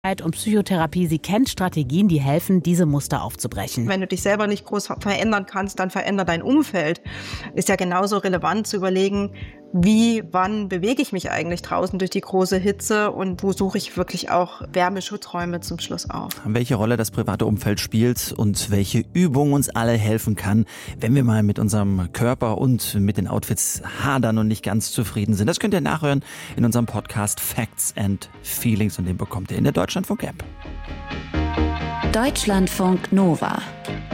und Psychotherapie, sie kennt Strategien, die helfen, diese Muster aufzubrechen. Wenn du dich selber nicht groß verändern kannst, dann veränder dein Umfeld. Ist ja genauso relevant zu überlegen, wann bewege ich mich eigentlich draußen durch die große Hitze und wo suche ich wirklich auch Wärmeschutzräume zum Schluss auf. Welche Rolle das private Umfeld spielt und welche Übung uns alle helfen kann, wenn wir mal mit unserem Körper und mit den Outfits hadern und nicht ganz zufrieden sind. Das könnt ihr nachhören in unserem Podcast Facts and Feelings und den bekommt ihr in der Deutschlandfunk-App. Deutschlandfunk Nova